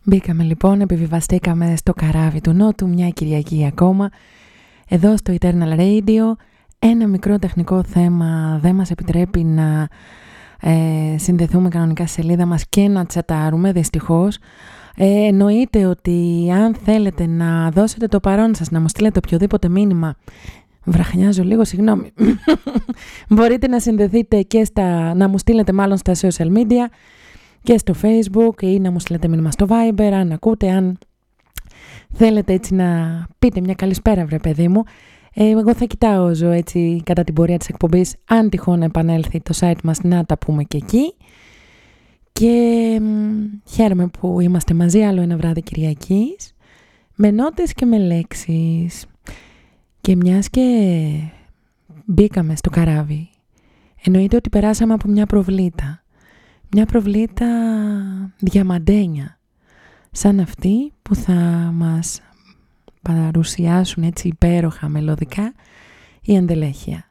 Μπήκαμε λοιπόν, επιβιβαστήκαμε στο καράβι του Νότου μια Κυριακή ακόμα, εδώ στο Eternal Radio. Ένα μικρό τεχνικό θέμα δεν μας επιτρέπει να συνδεθούμε κανονικά στη σελίδα μας και να τσατάρουμε, δυστυχώς. Εννοείται ότι αν θέλετε να δώσετε το παρόν σας, να μου στείλετε οποιοδήποτε μήνυμα, βραχνιάζω λίγο, συγγνώμη, μπορείτε να συνδεθείτε και να μου στείλετε μάλλον στα social media και στο Facebook ή να μου στείλετε μήνυμα στο Viber, αν ακούτε, αν θέλετε έτσι να πείτε μια καλησπέρα, βρε παιδί μου. Εγώ θα κοιτάω έτσι κατά την πορεία της εκπομπής, αν τυχόν επανέλθει το site μας, να τα πούμε και εκεί. Και χαίρομαι που είμαστε μαζί άλλο ένα βράδυ Κυριακής, με νότες και με λέξεις. Και μιας και μπήκαμε στο καράβι, εννοείται ότι περάσαμε από μια προβλήτα. Μια προβλήτα διαμαντένια, σαν αυτή που θα μας παρουσιάσουν έτσι υπέροχα μελωδικά η Ενδελέχεια.